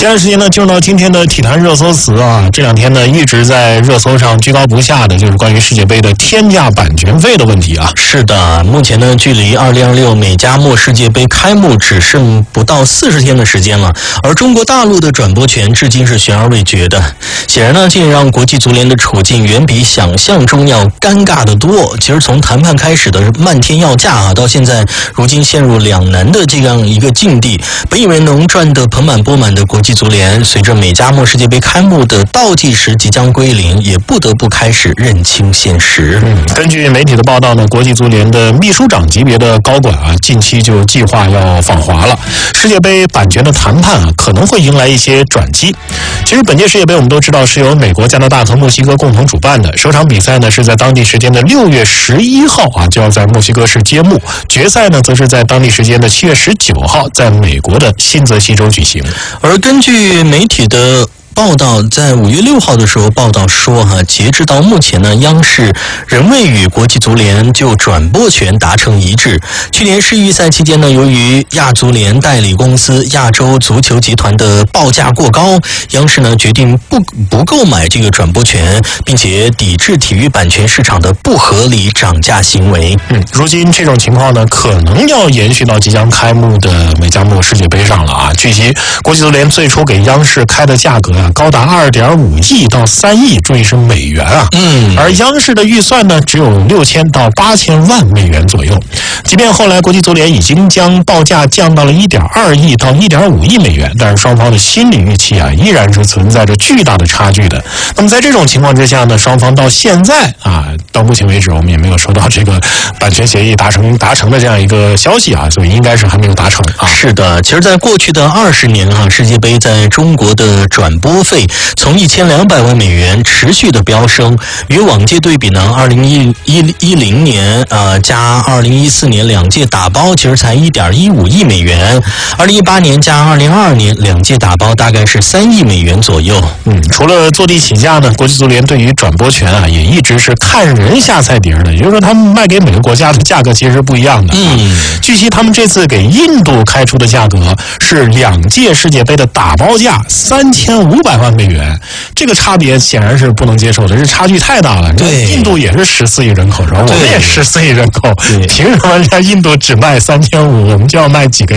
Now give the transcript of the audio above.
接下来时间呢，进入到今天的体坛热搜词啊。这两天呢，一直在热搜上居高不下的，就是关于世界杯的天价版权费的问题啊。 是的，目前呢，距离2026美加墨世界杯开幕只剩不到40天的时间了，而中国大陆的转播权至今是悬而未决的。显然呢，这也让国际足联的处境远比想象中要尴尬得多。其实从谈判开始的漫天要价啊，到现在如今陷入两难的这样一个境地。本以为能赚得盆满钵满的国际足联，随着美加墨世界杯开幕的倒计时即将归零，也不得不开始认清现实。 根据媒体的报道呢，国际足联的秘书长级别的高管啊，近期就计划要访华了。世界杯版权的谈判啊，可能会迎来一些转机。其实本届世界杯我们都知道是由美国、加拿大和墨西哥共同主办的，首场比赛呢是在当地时间的6月11号啊，就要在墨西哥市揭幕。决赛呢，则是在当地时间的7月19号，在美国的新泽西州举行。 而根据媒体的报道，在5月6号的时候报道说截至到目前呢，央视仍未与国际足联就转播权达成一致。去年世预赛期间呢，由于亚足联代理公司亚洲足球集团的报价过高，央视呢决定不购买这个转播权，并且抵制体育版权市场的不合理涨价行为。 如今这种情况呢，可能要延续到即将开幕的美加墨世界杯上了啊。据悉，国际足联最初给央视开的价格高达2.5亿到3亿，注意是美元啊。而央视的预算呢，只有6000到8000万美元左右。即便后来国际足联已经将报价降到了1.2亿到1.5亿美元，但是双方的心理预期啊，依然是存在着巨大的差距的。那么在这种情况之下呢，双方到现在啊，到目前为止我们也没有收到这个版权协议达成的这样一个消息啊，所以应该是还没有达成啊。 是的，其实在过去的20年啊，世界杯在中国的转播费从1200万美元持续的飙升，与往届对比呢，2010年加2014年两届打包其实才1.15亿美元，2018年加2022年两届打包大概是3亿美元左右。 除了坐地起价呢，国际足联对于转播权啊，也一直是看人下菜碟的，也就是说他们卖给每个国家的价格其实是不一样的。据悉他们这次给印度开出的价格是2届世界杯的打包价3500万美元，这个差别显然是不能接受的，这差距太大了。 对， 印度也是14亿人口，是吧？我们也14亿人口，凭什么人家印度只卖3500，我们就要卖几个